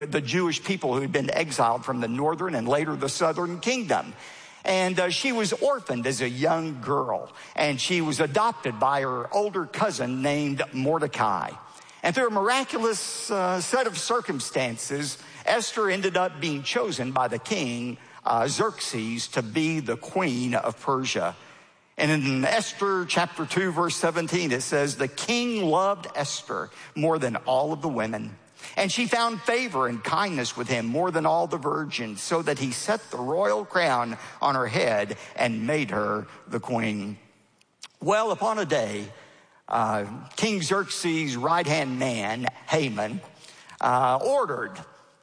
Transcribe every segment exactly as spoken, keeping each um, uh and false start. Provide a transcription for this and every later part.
the Jewish people who had been exiled from the northern and later the southern kingdom. And uh, she was orphaned as a young girl, and she was adopted by her older cousin named Mordecai. And through a miraculous uh, set of circumstances, Esther ended up being chosen by the king, uh, Xerxes, to be the queen of Persia. And in Esther chapter two, verse seventeen, it says, the king loved Esther more than all of the women, and she found favor and kindness with him more than all the virgins, so that he set the royal crown on her head and made her the queen. Well, upon a day, uh, King Xerxes' right-hand man, Haman, uh, ordered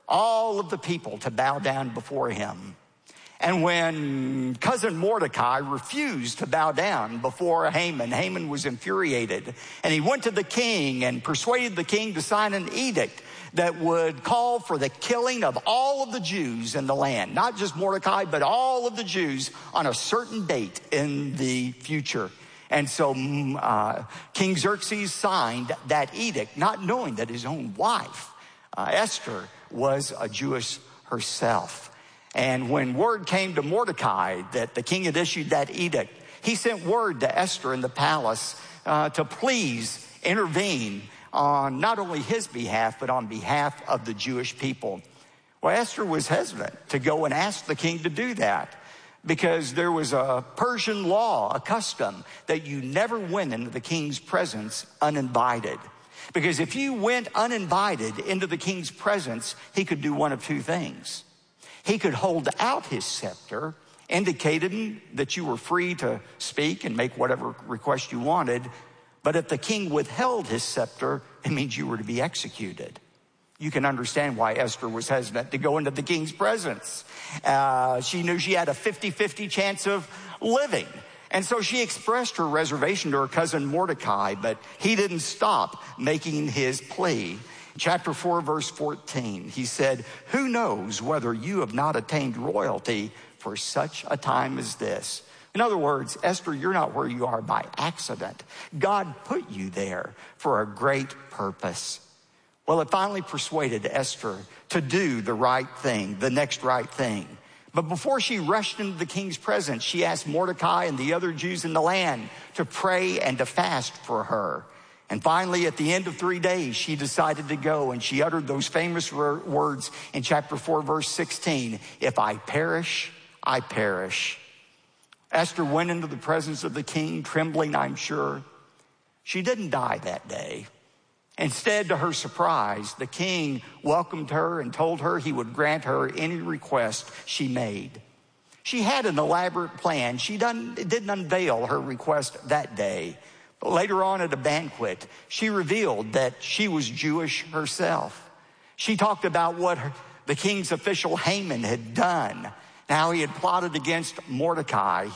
all of the people to bow down before him. And when cousin Mordecai refused to bow down before Haman, Haman was infuriated. And he went to the king and persuaded the king to sign an edict that would call for the killing of all of the Jews in the land. Not just Mordecai, but all of the Jews on a certain date in the future. And so uh, King Xerxes signed that edict, not knowing that his own wife, uh, Esther, was a Jewess herself. And when word came to Mordecai that the king had issued that edict, he sent word to Esther in the palace uh, to please intervene on not only his behalf, but on behalf of the Jewish people. Well, Esther was hesitant to go and ask the king to do that, because there was a Persian law, a custom, that you never went into the king's presence uninvited. Because if you went uninvited into the king's presence, he could do one of two things. He could hold out his scepter, indicating that you were free to speak and make whatever request you wanted. But if the king withheld his scepter, it means you were to be executed. You can understand why Esther was hesitant to go into the king's presence. Uh, she knew she had a fifty-fifty chance of living. And so she expressed her reservation to her cousin Mordecai, but he didn't stop making his plea. Chapter four, verse fourteen, he said, who knows whether you have not attained royalty for such a time as this? In other words, Esther, you're not where you are by accident. God put you there for a great purpose. Well, it finally persuaded Esther to do the right thing, the next right thing. But before she rushed into the king's presence, she asked Mordecai and the other Jews in the land to pray and to fast for her. And finally, at the end of three days, she decided to go, and she uttered those famous words in chapter four, verse sixteen, if I perish, I perish. Esther went into the presence of the king, trembling, I'm sure. She didn't die that day. Instead, to her surprise, the king welcomed her and told her he would grant her any request she made. She had an elaborate plan. She didn't unveil her request that day. But later on at a banquet, she revealed that she was Jewish herself. She talked about what her, the king's official Haman had done, how he had plotted against Mordecai.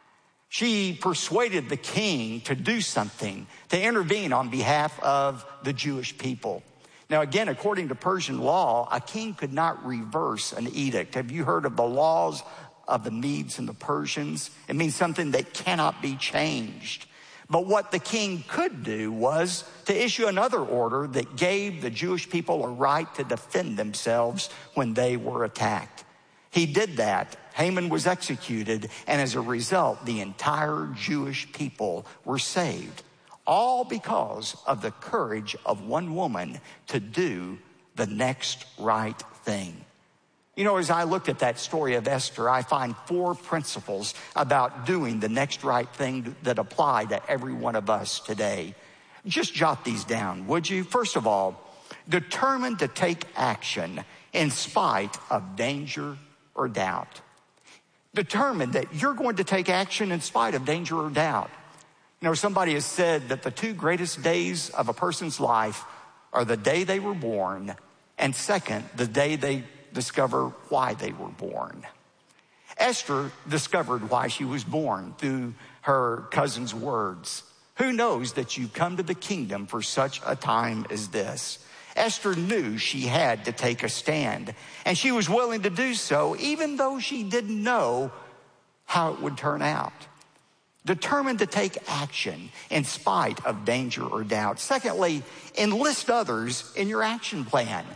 She persuaded the king to do something, to intervene on behalf of the Jewish people. Now again, according to Persian law, a king could not reverse an edict. Have you heard of the laws of the Medes and the Persians? It means something that cannot be changed. But what the king could do was to issue another order that gave the Jewish people a right to defend themselves when they were attacked. He did that. Haman was executed, and as a result, the entire Jewish people were saved, all because of the courage of one woman to do the next right thing. You know, as I looked at that story of Esther, I find four principles about doing the next right thing that apply to every one of us today. Just jot these down, would you? First of all, determined to take action in spite of danger or doubt. Determined that you're going to take action in spite of danger or doubt. You know, somebody has said that the two greatest days of a person's life are the day they were born, and second, the day they discover why they were born. Esther discovered why she was born through her cousin's words. Who knows that you come to the kingdom for such a time as this? Esther knew she had to take a stand, and she was willing to do so even though she didn't know how it would turn out. Determined to take action in spite of danger or doubt. Secondly, enlist others in your action plan.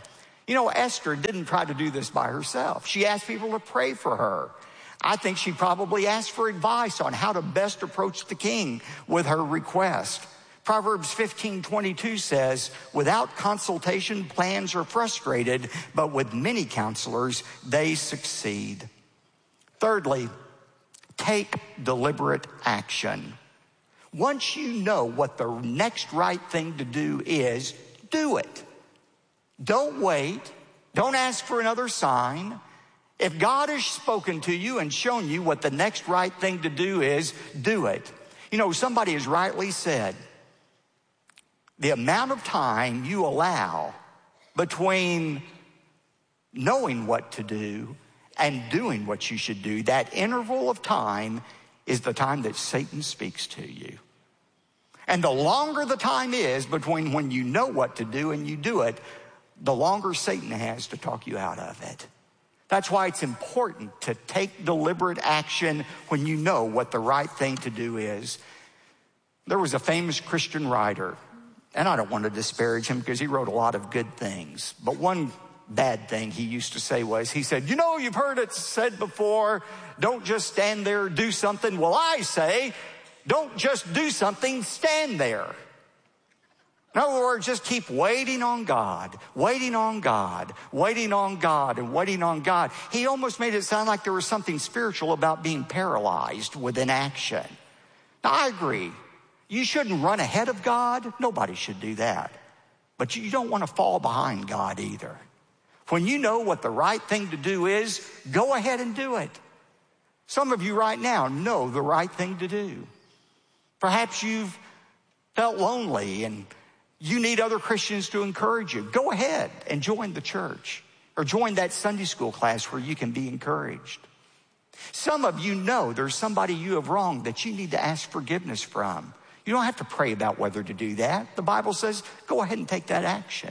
You know, Esther didn't try to do this by herself. She asked people to pray for her. I think she probably asked for advice on how to best approach the king with her request. Proverbs fifteen twenty-two says, without consultation, plans are frustrated, but with many counselors, they succeed. Thirdly, take deliberate action. Once you know what the next right thing to do is, do it. Don't wait. Don't ask for another sign. If God has spoken to you and shown you what the next right thing to do is, do it. You know, somebody has rightly said, the amount of time you allow between knowing what to do and doing what you should do, that interval of time is the time that Satan speaks to you. And the longer the time is between when you know what to do and you do it, the longer Satan has to talk you out of it. That's why it's important to take deliberate action when you know what the right thing to do is. There was a famous Christian writer, and I don't want to disparage him because he wrote a lot of good things, but one bad thing he used to say was, he said, you know, you've heard it said before, don't just stand there, do something. Well, I say, don't just do something, stand there. In other words, just keep waiting on God, waiting on God, waiting on God, and waiting on God. He almost made it sound like there was something spiritual about being paralyzed with inaction. Now, I agree. You shouldn't run ahead of God. Nobody should do that. But you don't want to fall behind God either. When you know what the right thing to do is, go ahead and do it. Some of you right now know the right thing to do. Perhaps you've felt lonely and you need other Christians to encourage you. Go ahead and join the church or join that Sunday school class where you can be encouraged. Some of you know there's somebody you have wronged that you need to ask forgiveness from. You don't have to pray about whether to do that. The Bible says, go ahead and take that action.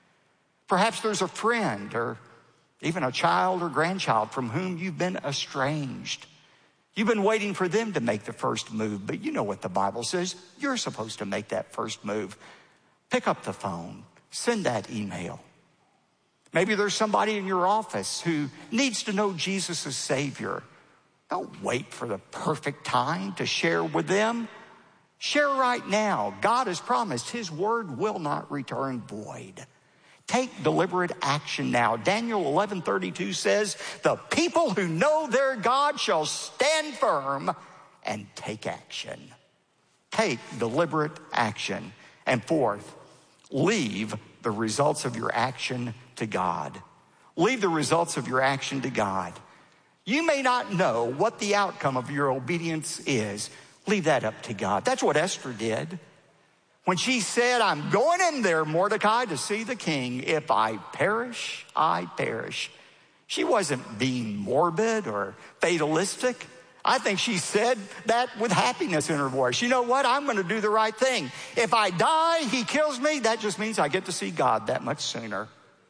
Perhaps there's a friend or even a child or grandchild from whom you've been estranged. You've been waiting for them to make the first move, but you know what the Bible says. You're supposed to make that first move. Pick up the phone, send that email. Maybe there's somebody in your office who needs to know Jesus as Savior. Don't wait for the perfect time to share with them. Share right now. God has promised his word will not return void. Take deliberate action now. Daniel eleven thirty-two says, the people who know their God shall stand firm and take action. Take deliberate action. And fourth, leave the results of your action to God. Leave the results of your action to God. You may not know what the outcome of your obedience is. Leave that up to God. That's what Esther did. When she said, I'm going in there, Mordecai, to see the king. If I perish, I perish. She wasn't being morbid or fatalistic. I think she said that with happiness in her voice. You know what? I'm going to do the right thing. If I die, he kills me. That just means I get to see God that much sooner.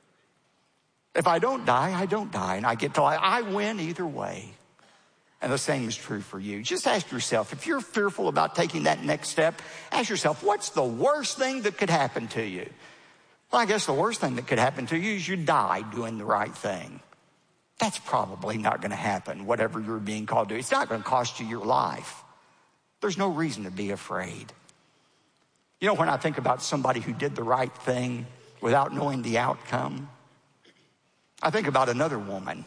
If I don't die, I don't die. And I get to, I win either way. And the same is true for you. Just ask yourself, if you're fearful about taking that next step, ask yourself, what's the worst thing that could happen to you? Well, I guess the worst thing that could happen to you is you die doing the right thing. That's probably not going to happen, whatever you're being called to. It's not going to cost you your life. There's no reason to be afraid. You know, when I think about somebody who did the right thing without knowing the outcome, I think about another woman.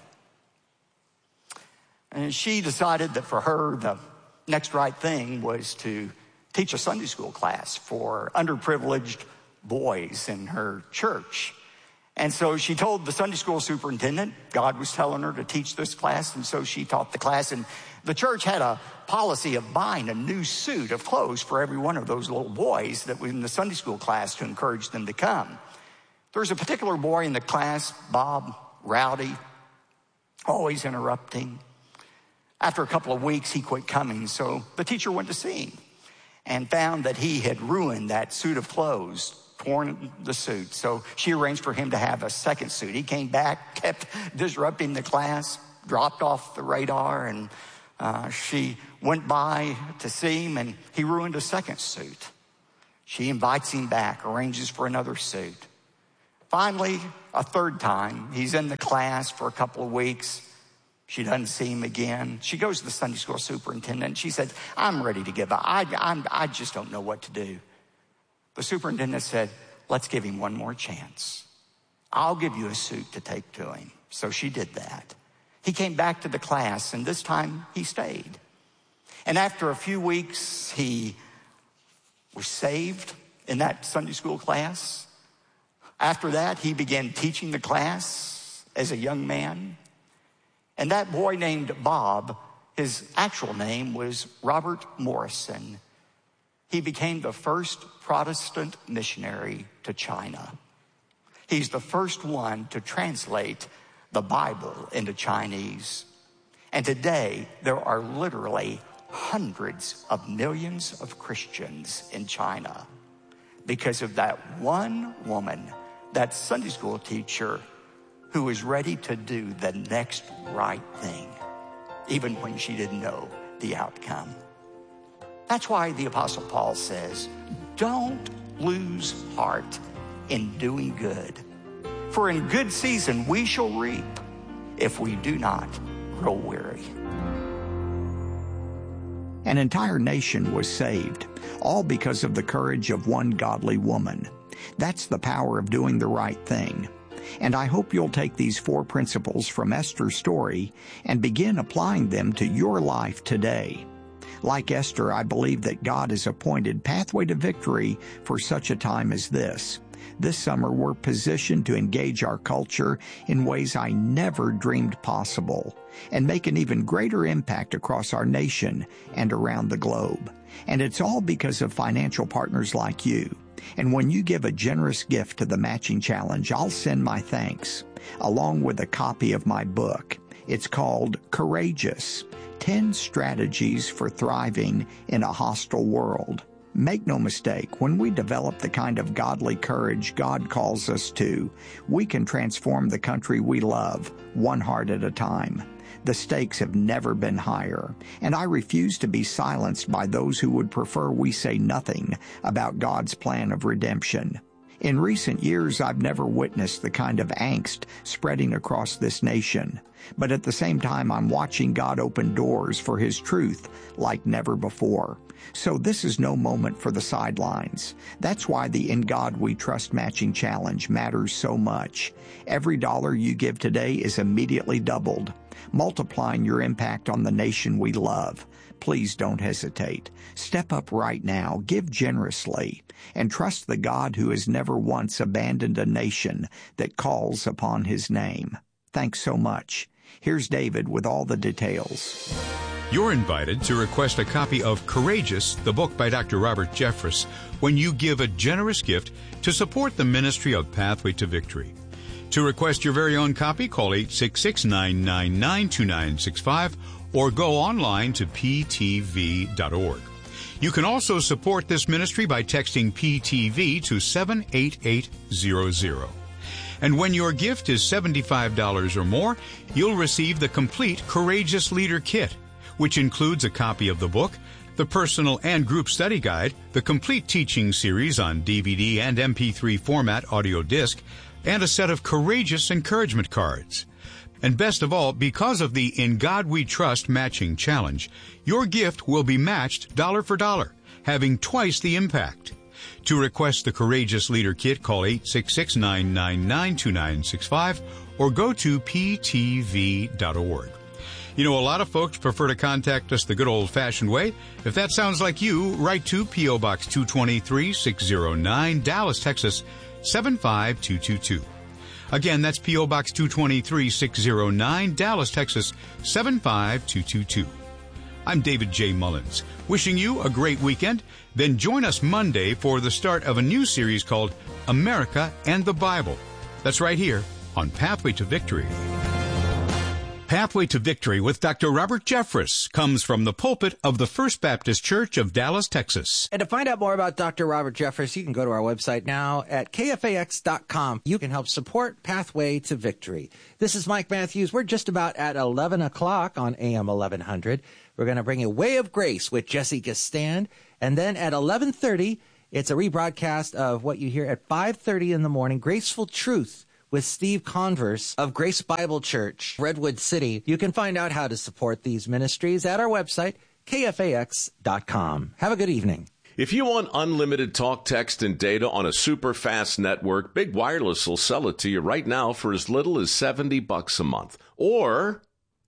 And she decided that for her, the next right thing was to teach a Sunday school class for underprivileged boys in her church. And so she told the Sunday school superintendent God was telling her to teach this class, and so she taught the class. And the church had a policy of buying a new suit of clothes for every one of those little boys that was in the Sunday school class to encourage them to come. There was a particular boy in the class, Bob, rowdy, always interrupting. After a couple of weeks, he quit coming, so the teacher went to see him and found that he had ruined that suit of clothes, torn the suit. So she arranged for him to have a second suit. He came back, kept disrupting the class, dropped off the radar, and uh, she went by to see him, and he ruined a second suit. She invites him back, arranges for another suit. Finally, a third time. He's in the class for a couple of weeks. She doesn't see him again. She goes to the Sunday school superintendent. She said, I'm ready to give up. I, I'm, I just don't know what to do. The superintendent said, let's give him one more chance. I'll give you a suit to take to him. So she did that. He came back to the class, and this time he stayed. And after a few weeks, he was saved in that Sunday school class. After that, he began teaching the class as a young man. And that boy named Bob, his actual name was Robert Morrison. He became the first Protestant missionary to China. He's the first one to translate the Bible into Chinese. And today, there are literally hundreds of millions of Christians in China because of that one woman, that Sunday school teacher, who is ready to do the next right thing, even when she didn't know the outcome. That's why the Apostle Paul says, don't lose heart in doing good. For in good season we shall reap if we do not grow weary. An entire nation was saved, all because of the courage of one godly woman. That's the power of doing the right thing. And I hope you'll take these four principles from Esther's story and begin applying them to your life today. Like Esther, I believe that God has appointed Pathway to Victory for such a time as this. This summer, we're positioned to engage our culture in ways I never dreamed possible and make an even greater impact across our nation and around the globe. And it's all because of financial partners like you. And when you give a generous gift to the Matching Challenge, I'll send my thanks, along with a copy of my book. It's called Courageous, ten Strategies for Thriving in a Hostile World. Make no mistake, when we develop the kind of godly courage God calls us to, we can transform the country we love, one heart at a time. The stakes have never been higher, and I refuse to be silenced by those who would prefer we say nothing about God's plan of redemption. In recent years, I've never witnessed the kind of angst spreading across this nation, but at the same time, I'm watching God open doors for His truth like never before. So this is no moment for the sidelines. That's why the In God We Trust Matching Challenge matters so much. Every dollar you give today is immediately doubled, multiplying your impact on the nation we love. Please don't hesitate. Step up right now, give generously, and trust the God who has never once abandoned a nation that calls upon His name. Thanks so much. Here's David with all the details. You're invited to request a copy of Courageous, the book by Doctor Robert Jeffress, when you give a generous gift to support the ministry of Pathway to Victory. To request your very own copy, call eight six six, nine nine nine, two nine six five or go online to p t v dot org. You can also support this ministry by texting P T V to seven eight eight zero zero. And when your gift is seventy-five dollars or more, you'll receive the complete Courageous Leader Kit, which includes a copy of the book, the personal and group study guide, the complete teaching series on D V D and M P three format audio disc, and a set of Courageous encouragement cards. And best of all, because of the In God We Trust Matching Challenge, your gift will be matched dollar for dollar, having twice the impact. To request the Courageous Leader Kit, call eight six six, nine nine nine, two nine six five or go to p t v dot org. You know, a lot of folks prefer to contact us the good old-fashioned way. If that sounds like you, write to P O. Box two twenty-three, six oh nine, Dallas, Texas, seven five two two two. Again, that's P O. Box two twenty-three, six oh nine, Dallas, Texas, seven five two two two. I'm David J. Mullins, wishing you a great weekend. Then join us Monday for the start of a new series called America and the Bible. That's right here on Pathway to Victory. Pathway to Victory with Doctor Robert Jeffress comes from the pulpit of the First Baptist Church of Dallas, Texas. And to find out more about Doctor Robert Jeffress, you can go to our website now at K F A X dot com. You can help support Pathway to Victory. This is Mike Matthews. We're just about at eleven o'clock on A M eleven hundred. We're going to bring you Way of Grace with Jesse Gistand. And then at eleven thirty, it's a rebroadcast of what you hear at five thirty in the morning, Graceful Truth with Steve Converse of Grace Bible Church, Redwood City. You can find out how to support these ministries at our website, K F A X dot com. Have a good evening. If you want unlimited talk, text, and data on a super fast network, Big Wireless will sell it to you right now for as little as seventy bucks a month. Or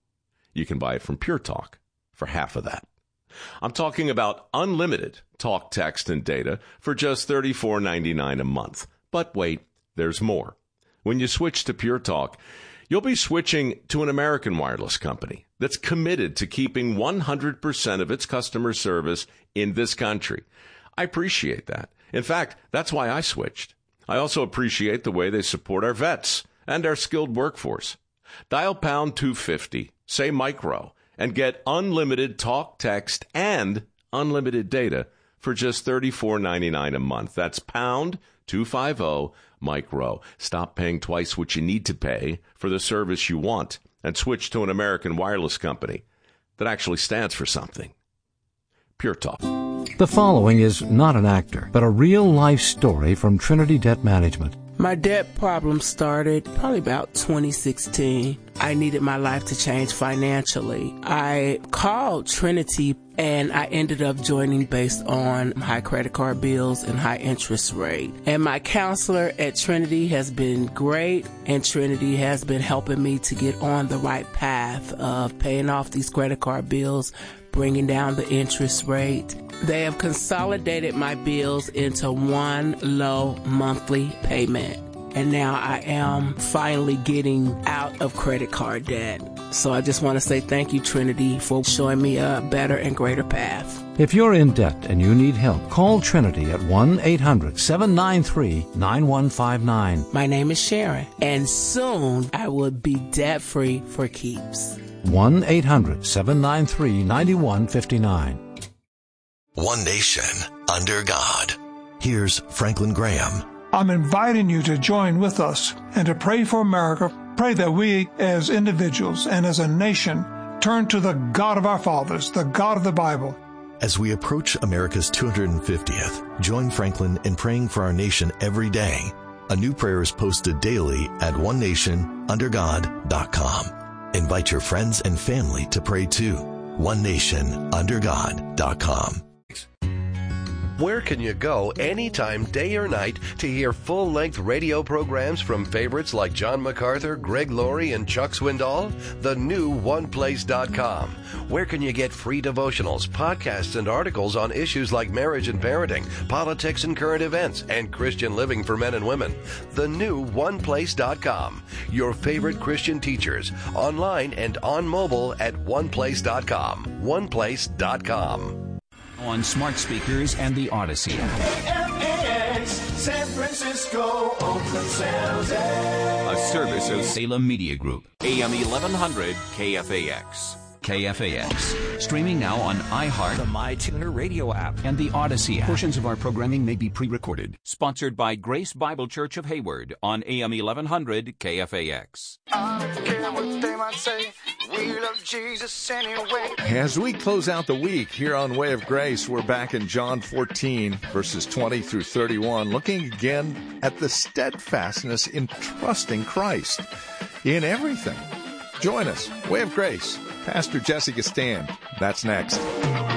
you can buy it from Pure Talk for half of that. I'm talking about unlimited talk, text, and data for just thirty-four ninety-nine a month. But wait, there's more. When you switch to Pure Talk, you'll be switching to an American wireless company that's committed to keeping one hundred percent of its customer service in this country. I appreciate that. In fact, that's why I switched. I also appreciate the way they support our vets and our skilled workforce. Dial pound two fifty, say micro, and get unlimited talk, text, and unlimited data for just thirty-four ninety-nine a month. That's pound two fifty, micro. Stop paying twice what you need to pay for the service you want and switch to an American wireless company that actually stands for something. Pure Talk. The following is not an actor, but a real-life story from Trinity Debt Management. My debt problem started probably about twenty sixteen. I needed my life to change financially. I called Trinity and I ended up joining based on high credit card bills and high interest rate. And my counselor at Trinity has been great, and Trinity has been helping me to get on the right path of paying off these credit card bills, bringing down the interest rate. They have consolidated my bills into one low monthly payment. And now I am finally getting out of credit card debt. So I just want to say thank you, Trinity, for showing me a better and greater path. If you're in debt and you need help, call Trinity at one eight hundred seven nine three nine one five nine. My name is Sharon, and soon I will be debt-free for keeps. one eight hundred seven nine three nine one five nine. One nation under God. Here's Franklin Graham. I'm inviting you to join with us and to pray for America. Pray that we as individuals and as a nation turn to the God of our fathers, the God of the Bible. As we approach America's two hundred fiftieth, join Franklin in praying for our nation every day. A new prayer is posted daily at one nation under god dot com. Invite your friends and family to pray too. one nation under god dot com. Where can you go anytime, day or night, to hear full-length radio programs from favorites like John MacArthur, Greg Laurie, and Chuck Swindoll? The new one place dot com. Where can you get free devotionals, podcasts, and articles on issues like marriage and parenting, politics and current events, and Christian living for men and women? The new one place dot com. Your favorite Christian teachers, online and on mobile at one place dot com. one place dot com. On smart speakers and the Odyssey app. K F A X, San Francisco, Oakland, San Jose. A service of Salem Media Group. A M eleven hundred K F A X. K F A X. Streaming now on iHeart, the MyTuner radio app, and the Odyssey app. Portions of our programming may be pre-recorded. Sponsored by Grace Bible Church of Hayward on A M eleven hundred K F A X. I don't care what they might say. We love Jesus anyway. As we close out the week here on Way of Grace, we're back in John fourteen, verses twenty through thirty-one, looking again at the steadfastness in trusting Christ in everything. Join us, Way of Grace. Pastor Jesse Gastan. That's next.